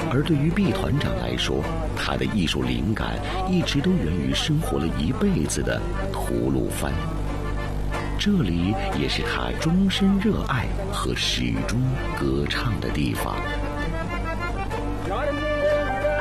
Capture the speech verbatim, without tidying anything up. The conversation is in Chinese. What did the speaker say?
而对于毕团长来说，他的艺术灵感一直都源于生活了一辈子的吐鲁番。这里也是他终身热爱和始终歌唱的地方。